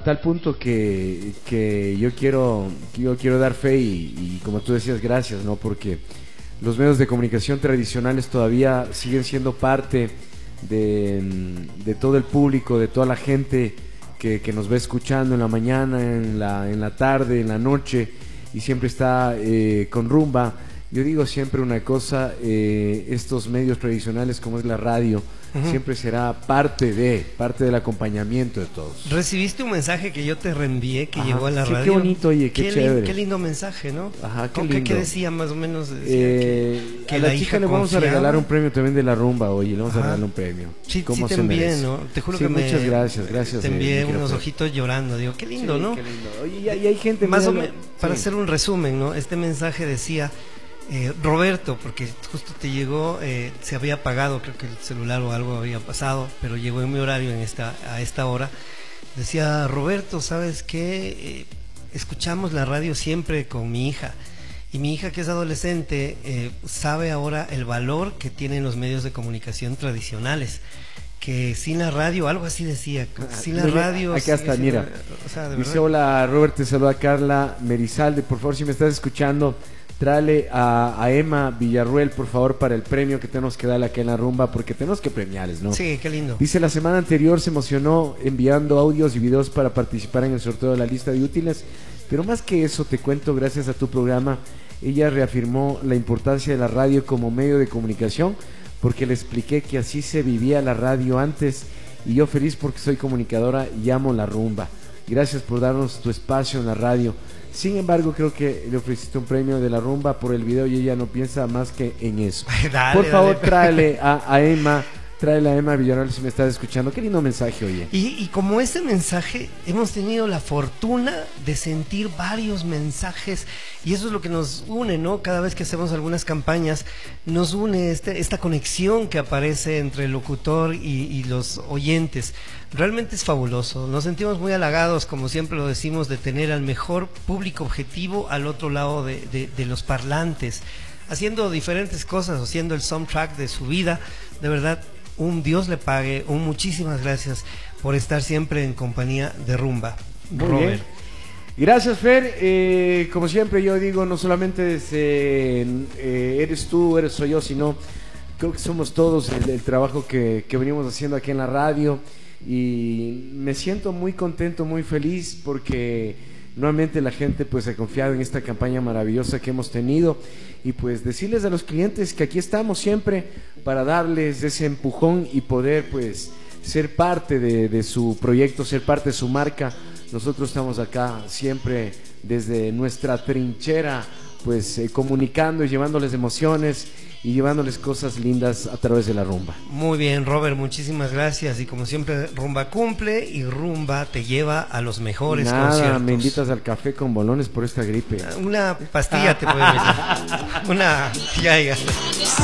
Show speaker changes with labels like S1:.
S1: tal punto que yo quiero dar fe y como tú decías, gracias, ¿no? Porque los medios de comunicación tradicionales todavía siguen siendo parte de todo el público, de toda la gente que nos va escuchando en la mañana, en la tarde, en la noche, y siempre está con rumba. Yo digo siempre una cosa, estos medios tradicionales como es la radio, siempre será parte del acompañamiento de todos.
S2: Recibiste un mensaje que yo te reenvié, que llegó a la radio.
S1: Qué bonito, oye, qué chévere.
S2: Qué lindo mensaje, ¿no?
S1: Ajá, qué lindo.
S2: ¿Qué decía más o menos? Decía
S1: que a la chica le vamos a regalar un premio también de la rumba, oye, le vamos a regalar un premio.
S2: Sí, te envié, ¿no? Te juro que
S1: muchas gracias.
S2: Te envié unos ojitos llorando, digo, qué lindo, ¿no?
S1: Qué lindo. Oye, y hay gente...
S2: Más o menos, para hacer un resumen, ¿no? Este mensaje decía... Roberto, porque justo te llegó, se había apagado, creo que el celular o algo había pasado, pero llegó en mi horario a esta hora. Decía, Roberto, ¿sabes qué? Escuchamos la radio siempre con mi hija, y mi hija, que es adolescente, sabe ahora el valor que tienen los medios de comunicación tradicionales, que sin la radio, algo así decía, sin la radio...
S1: Acá está, mira,
S2: o sea,
S1: dice, hola Robert, te saluda Carla Merizalde, por favor, si me estás escuchando, tráele a Emma Villarruel, por favor, para el premio que tenemos que darle aquí en la rumba, porque tenemos que premiarles, ¿no?
S2: Sí, qué lindo.
S1: Dice, la semana anterior se emocionó enviando audios y videos para participar en el sorteo de la lista de útiles, pero más que eso, te cuento, gracias a tu programa, ella reafirmó la importancia de la radio como medio de comunicación, porque le expliqué que así se vivía la radio antes, y yo feliz porque soy comunicadora y amo la rumba. Gracias por darnos tu espacio en la radio. Sin embargo, creo que le ofreciste un premio de la rumba por el video y ella no piensa más que en eso.
S2: Dale,
S1: por favor,
S2: dale.
S1: tráele a Emma Villarreal, si me estás escuchando. Qué lindo mensaje, oye.
S2: Y como ese mensaje, hemos tenido la fortuna de sentir varios mensajes, y eso es lo que nos une, ¿no? Cada vez que hacemos algunas campañas, nos une esta conexión que aparece entre el locutor y los oyentes. Realmente es fabuloso, nos sentimos muy halagados, como siempre lo decimos, de tener al mejor público objetivo al otro lado de los parlantes, haciendo diferentes cosas, haciendo el soundtrack de su vida. De verdad, un Dios le pague, muchísimas gracias por estar siempre en compañía de Rumba.
S1: Muy
S2: Robert.
S1: bien. Gracias, Fer. Como siempre yo digo, no solamente eres tú, soy yo, sino creo que somos todos el trabajo que venimos haciendo aquí en la radio. Y me siento muy contento, muy feliz, porque nuevamente la gente pues ha confiado en esta campaña maravillosa que hemos tenido, y pues decirles a los clientes que aquí estamos siempre para darles ese empujón y poder pues ser parte de su proyecto, ser parte de su marca. Nosotros estamos acá siempre desde nuestra trinchera, pues comunicando y llevándoles emociones y llevándoles cosas lindas a través de la rumba.
S2: Muy bien, Robert, muchísimas gracias. Y como siempre, Rumba cumple y Rumba te lleva a los mejores conciertos.
S1: Me invitas al café con bolones por esta gripe.
S2: Una pastilla te puede meter. Una... Ya.